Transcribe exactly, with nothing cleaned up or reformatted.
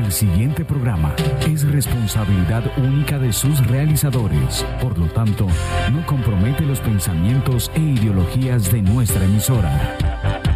El siguiente programa es responsabilidad única de sus realizadores. Por lo tanto, no compromete los pensamientos e ideologías de nuestra emisora.